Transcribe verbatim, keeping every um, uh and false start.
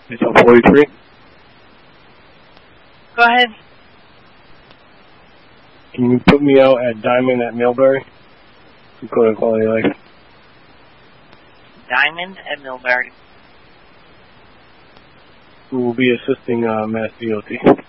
It's on forty-three. Go ahead. Can you put me out at Diamond at Millbury? Dakota Quality Life. Diamond at Millbury. We will be assisting uh, Mass D O T.